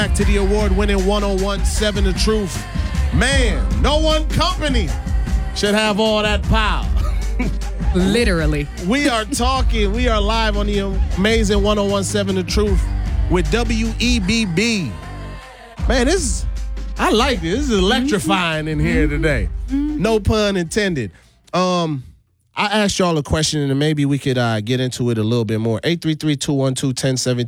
Back to the award-winning 1017 The Truth. Man, no one company should have all that power. Literally. We are live on the amazing 1017 The Truth with WEBB. Man, I like this. This is electrifying in here today. No pun intended. I asked y'all a question and maybe we could get into it a little bit more. 833-212-1017.